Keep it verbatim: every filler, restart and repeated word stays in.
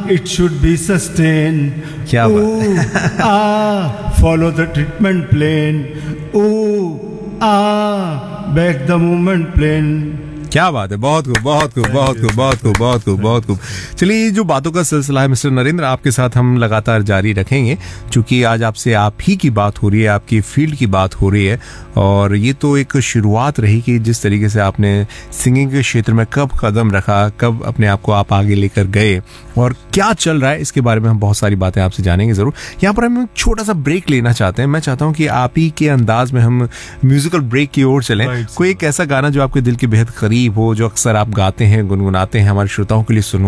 it should be sustained. क्या बात Ooh, ah, follow the treatment plan. Ooh, ah, back the movement plan. क्या बात है, बहुत खूब, बहुत खूब, बहुत खूब, बहुत खूब, बहुत खूब, बहुत खूब। चलिए, ये जो बातों का सिलसिला है मिस्टर नरेंद्र, आपके साथ हम लगातार जारी रखेंगे, क्योंकि आज आपसे आप ही की बात हो रही है, आपकी फील्ड की बात हो रही है, और ये तो एक शुरुआत रही कि जिस तरीके से आपने सिंगिंग के क्षेत्र में कब कदम रखा, कब अपने आप को आप आगे लेकर गए और क्या चल रहा है, इसके बारे में हम बहुत सारी बातें आपसे जानेंगे ज़रूर। यहाँ पर हम छोटा सा ब्रेक लेना चाहते हैं। मैं चाहता हूँ कि आप ही के अंदाज में हम म्यूजिकल ब्रेक की ओर चलें। कोई एक ऐसा गाना जो आपके दिल के बेहद करीब हो, जो अक्सर आप गाते हैं, गुनगुनाते हैं, हमारे श्रोताओं के लिए सुनवा